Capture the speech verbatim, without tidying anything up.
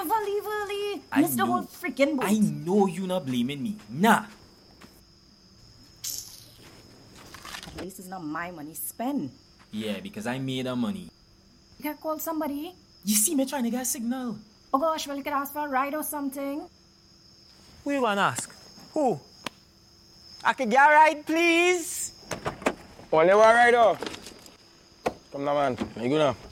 never leave early. I Miss the know. whole freaking boat. I know you not blaming me. Nah. At least it's not my money spent. Yeah, because I made the money. You can call somebody. You see me trying to get a signal. Oh gosh, well you could ask for a ride or something. Who you wanna ask? Who? I can get a ride, please? Only one ride, oh. Come now, man. You go now.